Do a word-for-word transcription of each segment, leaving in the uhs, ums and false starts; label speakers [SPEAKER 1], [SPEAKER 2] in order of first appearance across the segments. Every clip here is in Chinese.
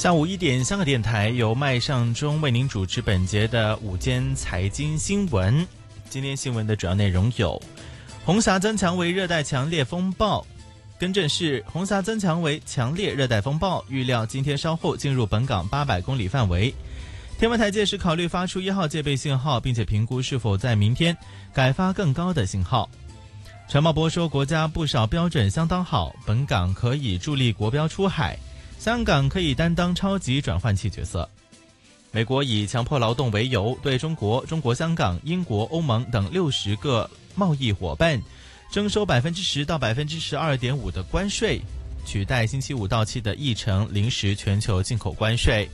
[SPEAKER 1] 下午一点，香港电台由麦尚中为您主持本节的午间财经新闻。今天新闻的主要内容有：红霞增强为热带强烈风暴，更正是红霞增强为强烈热带风暴，预料今天稍后进入本港八百公里范围。天文台届时考虑发出一号戒备信号，并且评估是否在明天改发更高的信号。陈茂波说，国家不少标准相当好，本港可以助力国标出海，香港可以担当超级转换器角色。美国以强迫劳动为由，对中国、中国香港、英国、欧盟等六十个贸易伙伴征收百分之十到百分之十二点五的关税，取代星期五到期的议程临时全球进口关税。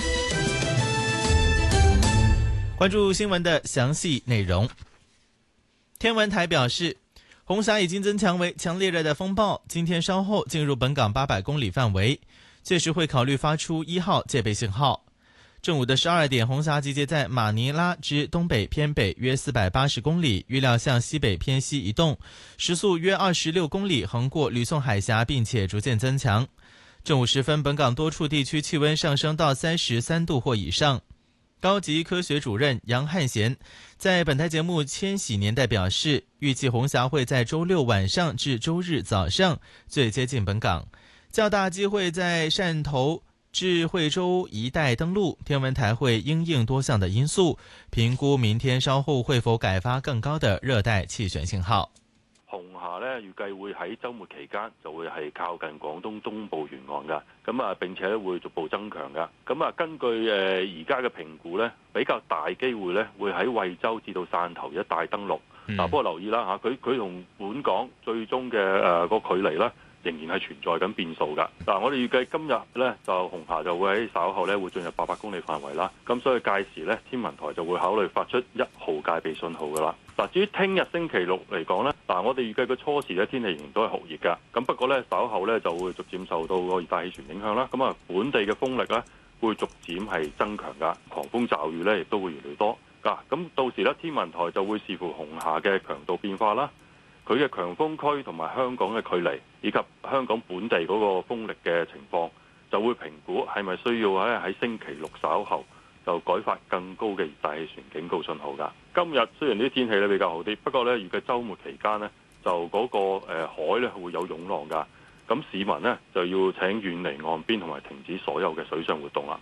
[SPEAKER 1] 关注新闻的详细内容。天文台表示，红霞已经增强为强烈热带风暴，今天稍后进入本港八百公里范围，届时会考虑发出一号戒备信号。正午的十二点，红霞集结在马尼拉之东北偏北约四百八十公里，预料向西北偏西移动，时速约二十六公里，横过吕宋海峡，并且逐渐增强。正午时分，本港多处地区气温上升到三十三度或以上。高级科学主任杨汉贤在本台节目《千禧年代》表示，预计红霞会在周六晚上至周日早上最接近本港，较大机会在汕头至惠州一带登陆。天文台會因應多項的因素，評估明天稍後會否改發更高的熱帶氣旋信號。
[SPEAKER 2] 紅霞咧預計會喺週末期間就會係靠近廣東東部沿岸㗎，咁啊並且會逐步增強㗎。咁啊根據誒而家嘅評估咧，比較大機會咧會喺惠州至到汕頭一帶登陸。嗱、嗯，不過留意啦嚇，佢佢同本港最終嘅誒個距離咧，仍然係存在緊變數㗎。嗱，我哋預計今日咧就紅霞就會喺稍後咧會進入八百公里範圍啦。咁所以屆時咧天文台就會考慮發出一號戒備信號㗎啦。嗱，至於聽日星期六嚟講咧，嗱我哋預計個初時咧天氣仍然都係酷熱㗎。咁不過咧稍後咧就會逐漸受到個熱帶氣旋影響啦。咁啊本地嘅風力咧會逐漸係增強㗎，狂風驟雨咧亦都會越嚟越多。嗱，咁到時咧天文台就會視乎紅霞嘅強度變化啦，佢嘅強風區同埋香港嘅距離，以及香港本地嗰個風力嘅情況，就會評估係咪需要喺喺星期六稍後就改發更高嘅熱帶氣旋警告信號㗎。今日雖然啲天氣咧比較好啲，不過咧預計週末期間呢，就嗰個誒海咧會有湧浪㗎，咁市民呢，就要請遠離岸邊同埋停止所有嘅水上活動啦。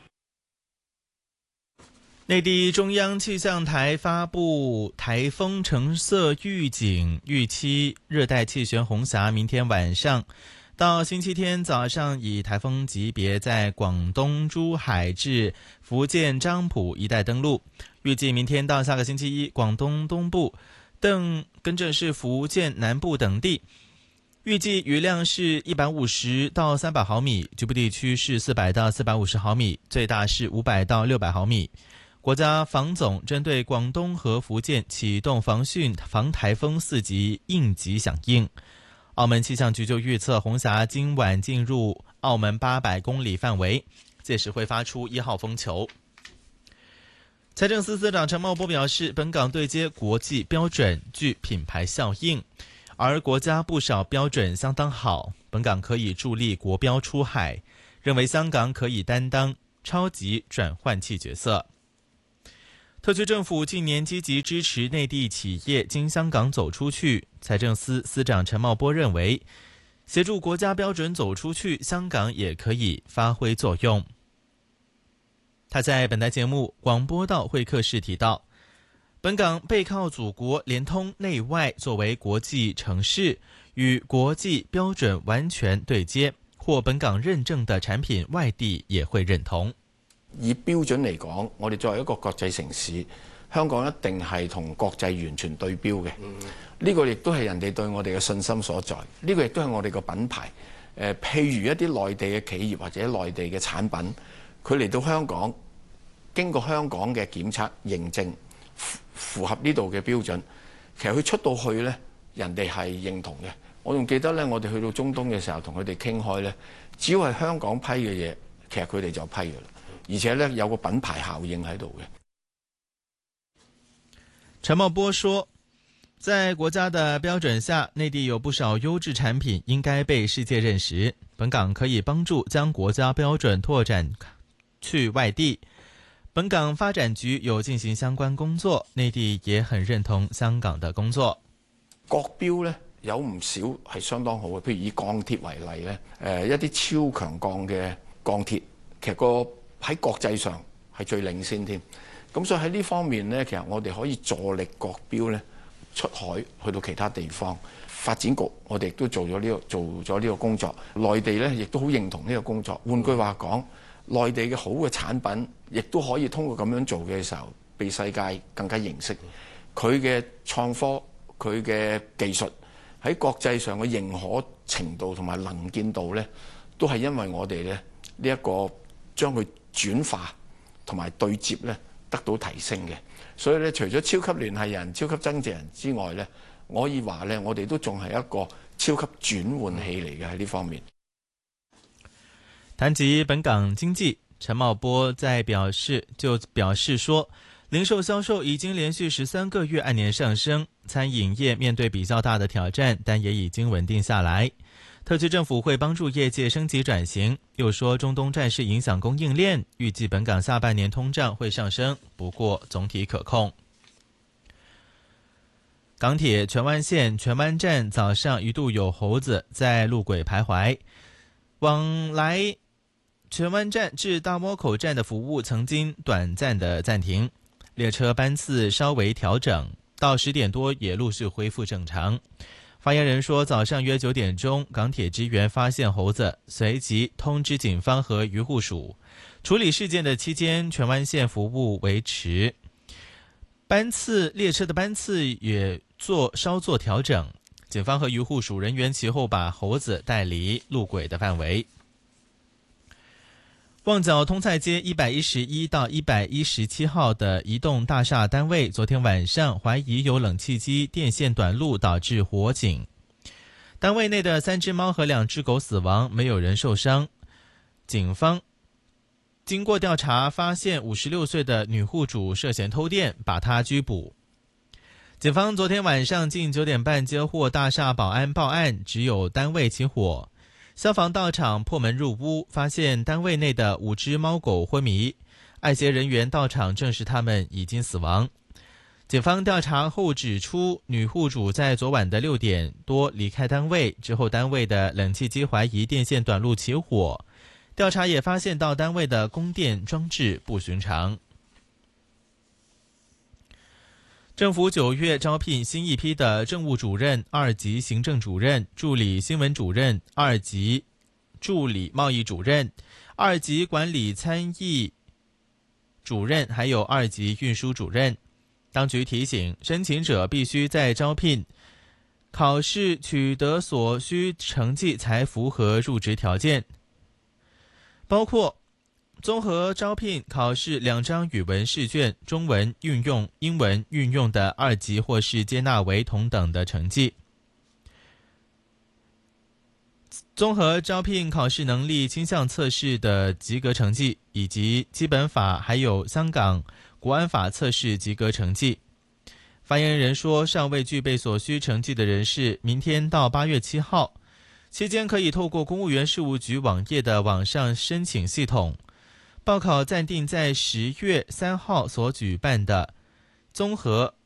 [SPEAKER 1] 內地中央氣象台發布颱風橙色預警，預期熱帶氣旋紅霞明天晚上到星期天早上以颱風級別在廣東珠海至福建漳浦一帶登陸，預計明天到下個星期一，廣東東部等跟着是福建南部等地，預計雨量是一百五十到三百毫米，局部地區是四百到四百五十毫米，最大是五百到六百毫米。國家防總針對廣東和福建啟動防汛防颱風四級應急響應。澳門氣象局就預測紅霞今晚進入澳門八百公里範圍，屆時會發出一號風球。財政司司長陳茂波表示，本港對接國際標準具品牌效應，而國家不少標準相當好，本港可以助力國標出海，認為香港可以擔當超級轉換器角色。特區政府近年積極支持內地企業經香港走出去，財政司司長陳茂波認為，協助國家標準走出去，香港也可以發揮作用。他在本台節目廣播道會客室提到，本港背靠祖國，連通內外，作為國際城市，與國際標準完全對接，獲本港認證的產品，外地也會認同。
[SPEAKER 3] 以標準嚟講，我哋作為一個國際城市，香港一定係同國際完全對標嘅。呢、嗯、個亦都係人哋對我哋嘅信心所在。呢、這個亦都係我哋個品牌。誒、呃，譬如一啲內地嘅企業或者內地嘅產品，佢嚟到香港，經過香港嘅檢測認證，符符合呢度嘅標準，其實佢出到去呢，人哋係認同嘅。我仲記得呢，我哋去到中東嘅時候，同佢哋傾開呢，只要係香港批嘅嘢，其實佢哋就批嘅啦。而且呢，有個品牌效應喺度嘅。
[SPEAKER 1] 陳茂波說，在國家的標準下，內地有不少優質產品應該被世界認識，本港可以幫助將國家標準拓展去外地。本港發展局有進行相關工作，內地也很認同香港的工作。
[SPEAKER 3] 國標呢有唔少係相當好嘅，譬如以鋼鐵為例呢，誒一啲超強鋼嘅鋼鐵，其實個喺國際上係最領先添。咁所以喺呢方面呢，其實我哋可以助力國標呢出海去到其他地方。發展局我哋亦都做咗呢個做咗呢個工作，內地呢亦都好認同呢個工作。換句話講，內地嘅好嘅產品，亦都可以通過咁樣做嘅時候，被世界更加認識。佢嘅創科、佢嘅技術喺國際上嘅認可程度同埋能見度呢，都係因為我哋呢呢一個將佢轉化同埋對接呢得到提升嘅。所以呢，除咗超級聯繫人、超級增值人之外呢，我可以話呢，我哋都仲係一個超級轉換器嚟嘅喺呢方面。
[SPEAKER 1] 談及本港經濟，陳茂波在表示就表示說，零售銷售已經連續十三個月按年上升，餐飲業面對比較大的挑戰，但也已經穩定下來。特區政府會幫助業界升級轉型，又說中東戰事影響供應鏈，預計本港下半年通脹會上升，不過總體可控。港鐵荃灣線荃灣站早上一度有猴子在路軌徘徊，往來荃灣站至大窩口站的服務曾經短暫的暫停，列車班次稍微調整，到十點多也陸續恢復正常。發言人說，早上約九點鐘，港鐵職員發現猴子，隨即通知警方和漁護署。處理事件的期間，荃灣線服務維持，班次列車的班次也做稍作調整。警方和漁護署人員其後把猴子帶離路軌的範圍。旺角通菜街一百一十一到一百一十七號的一棟大廈單位，昨天晚上懷疑有冷氣機電線短路導致火警，單位內的三隻貓和兩隻狗死亡，沒有人受傷。警方經過調查發現五十六歲的女戶主涉嫌偷電，把她拘捕。警方昨天晚上近九點半接獲大廈保安報案，只有單位起火。消防到場破門入屋，發現單位內的五隻貓狗昏迷，愛協人員到場證實他們已經死亡。警方調查後指出，女戶主在昨晚的六點多離開單位之後，單位的冷氣機懷疑電線短路起火，調查也發現到單位的供電裝置不尋常。政府九月招聘新一批的政務主任、二級行政主任、助理新聞主任、二級助理貿易主任、二級管理參議主任，還有二級運輸主任。當局提醒，申請者必須在招聘考試取得所需成績才符合入職條件，包括綜合招聘考試兩張語文試卷，中文運用、英文運用的二級或是接納為同等的成績。綜合招聘考試能力傾向測試的及格成績，以及基本法還有香港國安法測試及格成績。發言人說，尚未具備所需成績的人士，明天到八月七號期間可以透過公務員事務局網頁的網上申請系統報考暫定在十月三號所舉辦的綜合